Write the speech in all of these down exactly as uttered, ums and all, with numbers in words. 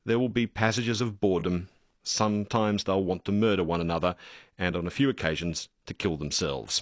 there will be passages of boredom. Sometimes they'll want to murder one another, and on a few occasions to kill themselves.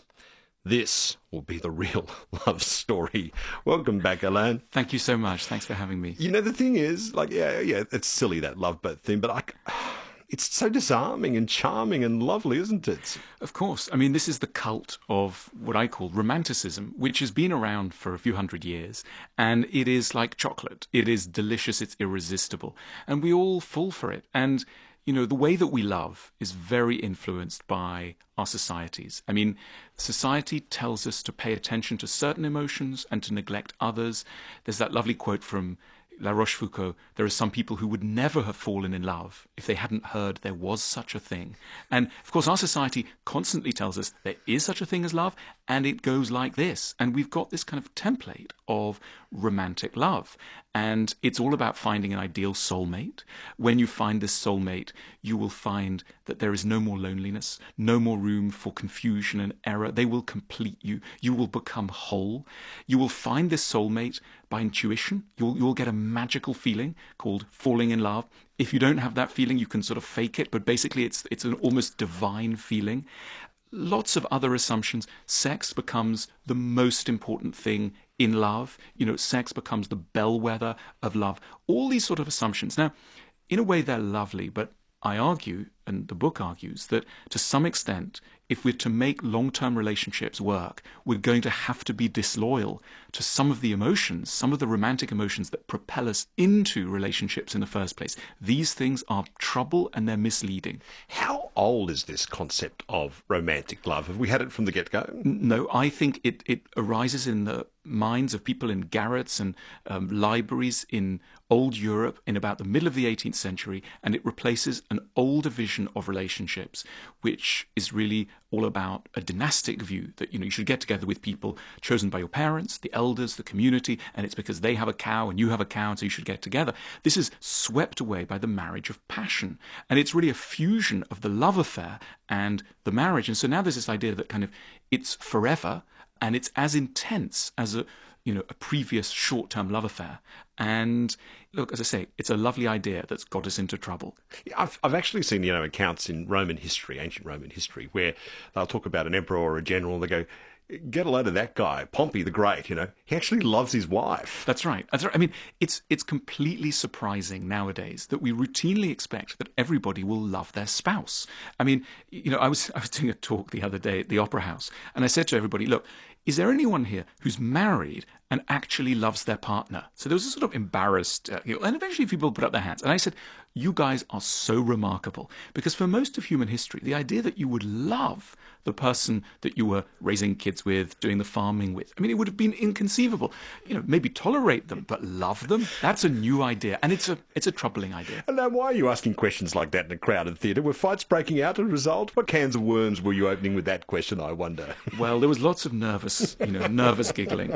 This will be the real love story. Welcome back, Alain. Thank you so much. Thanks for having me. You know, the thing is, like, yeah, yeah, it's silly, that love boat thing, but I, it's so disarming and charming and lovely, isn't it? Of course. I mean, this is the cult of what I call romanticism, which has been around for a few hundred years. And it is like chocolate. It is delicious. It's irresistible. And we all fall for it. And you know, the way that we love is very influenced by our societies. I mean, society tells us to pay attention to certain emotions and to neglect others. There's that lovely quote from La Rochefoucauld: there are some people who would never have fallen in love if they hadn't heard there was such a thing. And of course, our society constantly tells us there is such a thing as love, and it goes like this. And we've got this kind of template of romantic love. And it's all about finding an ideal soulmate. When you find this soulmate, you will find that there is no more loneliness, no more room for confusion and error. They will complete you. You will become whole. You will find this soulmate by intuition. You'll, you'll get a magical feeling called falling in love. If you don't have that feeling, you can sort of fake it, but basically it's it's an almost divine feeling. Lots of other assumptions. Sex becomes the most important thing in love. You know, sex becomes the bellwether of love. All these sort of assumptions. Now, in a way, they're lovely, but I argue, and the book argues, that to some extent, if we're to make long-term relationships work, we're going to have to be disloyal to some of the emotions, some of the romantic emotions that propel us into relationships in the first place. These things are trouble and they're misleading. How old is this concept of romantic love? Have we had it from the get-go? No, I think it, it arises in the minds of people in garrets and um, libraries in old Europe in about the middle of the eighteenth century, and it replaces an older vision of relationships, which is really all about a dynastic view that, you know, you should get together with people chosen by your parents, the elders, the community, and it's because they have a cow and you have a cow, and so you should get together. This is swept away by the marriage of passion, and it's really a fusion of the love affair and the marriage. And so now there's this idea that kind of it's forever, and it's as intense as a you know a previous short-term love affair. And look, as I say, it's a lovely idea that's got us into trouble. Yeah, I've I've actually seen you know accounts in Roman history, ancient Roman history, where they'll talk about an emperor or a general, and they go, get a load of that guy, Pompey the Great, you know. He actually loves his wife. That's right. That's right. I mean, it's it's completely surprising nowadays that we routinely expect that everybody will love their spouse. I mean, you know, I was I was doing a talk the other day at the Opera House, and I said to everybody, look, is there anyone here who's married and actually loves their partner? So there was a sort of embarrassed, uh, you know, and eventually people put up their hands. And I said, you guys are so remarkable, because for most of human history, the idea that you would love the person that you were raising kids with, doing the farming with, I mean, it would have been inconceivable. You know, maybe tolerate them, but love them? That's a new idea, and it's a it's a troubling idea. And now, why are you asking questions like that in a crowded theatre? Were fights breaking out as a result? What cans of worms were you opening with that question, I wonder? Well, there was lots of nervous, you know, nervous giggling.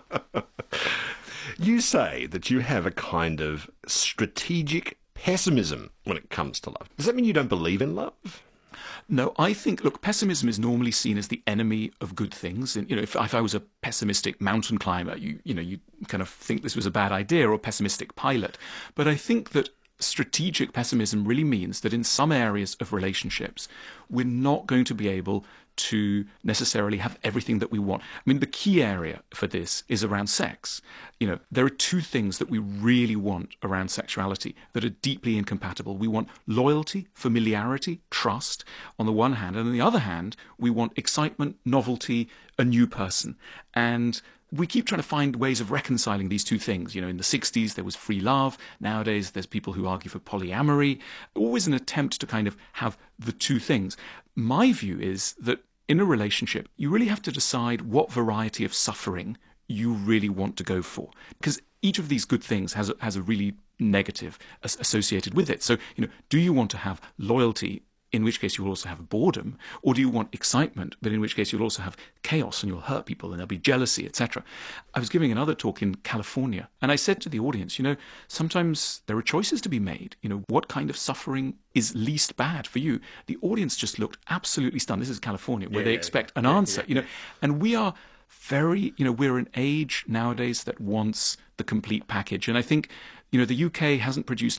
You say that you have a kind of strategic pessimism when it comes to love. Does that mean you don't believe in love? No, I think, look, pessimism is normally seen as the enemy of good things. And, you know, if, if I was a pessimistic mountain climber, you, you know, you kind of think this was a bad idea, or a pessimistic pilot. But I think that strategic pessimism really means that in some areas of relationships, we're not going to be able to necessarily have everything that we want. I mean, the key area for this is around sex. You know, there are two things that we really want around sexuality that are deeply incompatible. We want loyalty, familiarity, trust on the one hand, and on the other hand, we want excitement, novelty, a new person. And we keep trying to find ways of reconciling these two things. You know, in the sixties, there was free love. Nowadays, there's people who argue for polyamory. Always an attempt to kind of have the two things. My view is that in a relationship, you really have to decide what variety of suffering you really want to go for. Because each of these good things has a, has a really negative as- associated with it. So, you know, do you want to have loyalty, in which case you'll also have boredom, or do you want excitement, but in which case you'll also have chaos and you'll hurt people and there'll be jealousy, et cetera. I was giving another talk in California, and I said to the audience, you know, sometimes there are choices to be made. You know, what kind of suffering is least bad for you? The audience just looked absolutely stunned. This is California, where yeah, they yeah, expect yeah, an yeah, answer, yeah, you know, yeah. and we are very, you know, we're an age nowadays that wants the complete package. And I think, you know, the U K hasn't produced